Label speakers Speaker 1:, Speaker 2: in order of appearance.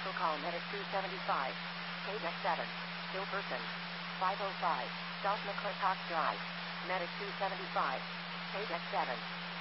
Speaker 1: Also call Medic 275. KDEC 7. Still person. 505. South McClintock Drive. Medic 275. KDEC 7.